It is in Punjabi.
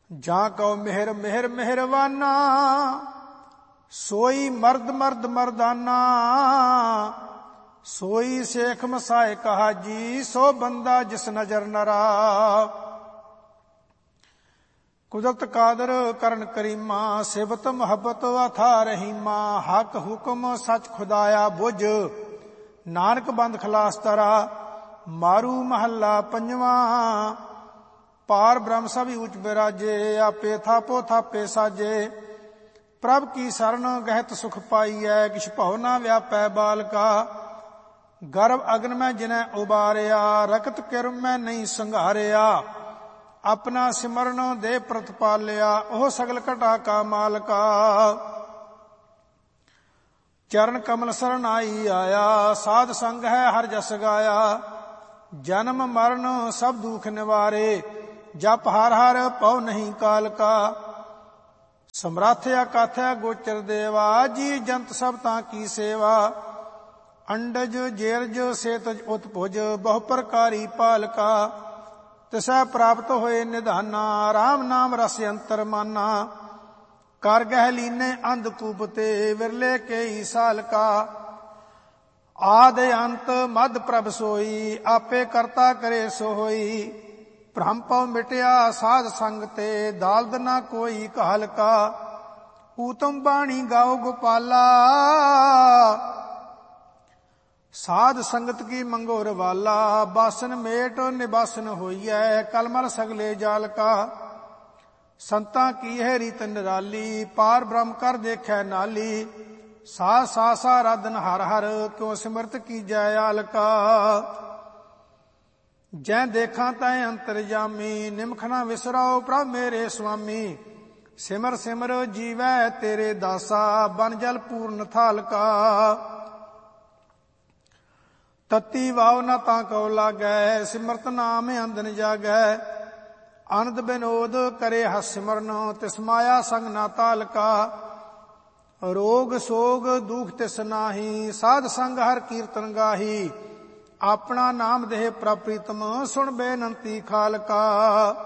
ਜਾਂ ਕਉ ਮਿਹਰ ਮਿਹਰ ਮਿਹਰਵਾਨਾ, ਸੋਈ ਮਰਦ ਮਰਦ ਮਰਦਾਨਾ। ਸੋਈ ਸੇਖ ਮਸਾਏ ਕਹਾ ਜੀ, ਸੋ ਬੰਦਾ ਜਿਸ ਨਜ਼ਰ ਨਰਾ। ਕੁਦਰਤ ਕਾਦਰ ਕਰਨ ਕਰੀਮਾ, ਸਿਵਤ ਮੁਹੱਬਤ ਅਥਾ ਰਹੀਮਾ। ਹਕ ਹੁਕਮ ਸੱਚ ਖੁਦਾਇਆ ਬੁਝ, ਨਾਨਕ ਬੰਦ ਖਲਾਸ ਤਰਾ। ਮਾਰੂ ਮਹੱਲਾ ਪੰਜਵਾਂ। ਪਾਰ ਬ੍ਰਹਮ ਸਭ ਊਚ ਬਿਰਾਜੇ, ਆਪੇ ਥਾਪੋ ਥਾਪੇ ਸਾਜੇ। ਪ੍ਰਭ ਕੀ ਸਰਣ ਗਹਿਤ ਸੁਖ ਪਾਈਐ, ਕਿਛ ਭਉ ਨਾ ਵਿਆਪੈ ਬਾਲਕਾ। ਗਰਭ ਅਗਨ ਮੈਂ ਜਿਨੈ ਉਬਾਰਿਆ, ਰਕਤ ਕਿਰਮ ਮੈਂ ਨਹੀਂ ਸੰਘਾਰਿਆ। ਆਪਣਾ ਸਿਮਰਨ ਦੇ ਪ੍ਰਤਪਾਲਿਆ, ਉਹ ਸਗਲ ਘਟਾ ਕਾ ਮਾਲਕਾ। ਚਰਨ ਕਮਲ ਸਰਨਾਈ ਆਇਆ, ਸਾਧ ਸੰਗ ਹੈ ਹਰ ਜਸ ਗਾਇਆ। ਜਨਮ ਮਰਨ ਸਭ ਦੁਖ ਨਿਵਾਰੇ, ਜਪ ਹਰ ਹਰ ਪਉ ਨਹੀਂ ਕਾਲ ਕਾ। ਸਮਰੱਥ ਅਕਾਥ ਗੋਚਰ ਦੇਵਾ, ਜੀ ਜੰਤ ਸਭ ਤਾਂ ਕੀ ਸੇਵਾ। ਅੰਡਜ ਜੇਰਜ ਸੇਤਜ ਉਤਪੁਜ, ਬਹੁ ਪ੍ਰਕਾਰੀ ਪਾਲਕਾ। ਤਿਸੈ ਪ੍ਰਾਪਤ ਹੋਏ ਨਿਧਾਨਾ, ਰਾਮ ਨਾਮ ਰਸ ਅੰਤਰ ਮਾਨਾ। ਕਰ ਗਹਿ ਲੀਨੇ ਅੰਧਕੂਪ ਤੇ, ਵਿਰਲੇ ਕੇਈ ਸਾਲਕਾ। ਆਦ ਅੰਤ ਮਧ ਪ੍ਰਭ ਸੋਈ, ਆਪੇ ਕਰਤਾ ਕਰੇ ਸੋ ਹੋਈ। ਭ੍ਰਮ ਪਉ ਮਿਟਿਆ ਸਾਧ ਸੰਗ ਤੇ, ਦਾਲਦ ਨਾ ਕੋਈ ਕਾਲਕਾ। ਊਤਮ ਬਾਣੀ ਗਾਓ ਗੋਪਾਲਾ, ਸਾਧ ਸੰਗਤ ਕੀ ਮੰਗੋਰ ਵਾਲਾ। ਬਾਸਨ ਮੇਟ ਨਿਬਾਸਨ ਹੋਈਐ, ਕਲਮਲ ਸਗਲੇ ਜਾਲਕਾ। ਸੰਤਾਂ ਕੀ ਹੈ ਰੀਤ ਨਿਰਾਲੀ, ਪਾਰ ਬ੍ਰਹਮ ਕਰ ਦੇਖੈ ਨਾਲੀ। ਸਾ ਸਾ ਸਾ ਰਾਧਨ ਹਰ ਹਰ, ਕਿਉ ਸਿਮਰਤ ਕੀਜੈ ਆਲਕਾ। ਜੈ ਦੇਖਾਂ ਤੈ ਅੰਤਰਜਾਮੀ, ਨਿਮਖ ਨਾ ਵਿਸਰਾਓ ਪ੍ਰਭ ਮੇਰੇ ਸੁਆਮੀ। ਸਿਮਰ ਸਿਮਰ ਜੀਵੈ ਤੇਰੇ ਦਾਸਾ, ਬਨ ਜਲ ਪੂਰਨ ਥਾਲਕਾ। ਤਤੀ ਵਾਵ ਨਾ ਤਾਂ ਕਉ ਲਾਗੈ, ਸਿਮਰਤ ਨਾਮ ਅੰਦਨ ਜਾਗੈ। ਆਨੰਦ ਬਿਨੋਦ ਕਰੇ ਹਸ ਸਿਮਰਨ, ਤਿਸ ਮਾਇਆ ਸੰਗ ਨਾ ਤਾਲਕਾ। ਰੋਗ ਸੋਗ ਦੁਖ ਤਿਸ ਨਾਹੀ, ਸਾਧ ਸੰਗ ਹਰ ਕੀਰਤਨ ਗਾਹੀ। ਆਪਣਾ ਨਾਮ ਦੇਹ ਪ੍ਰਭ ਪ੍ਰੀਤਮ, ਸੁਣ ਬੇਨੰਤੀ ਖਾਲਕਾ।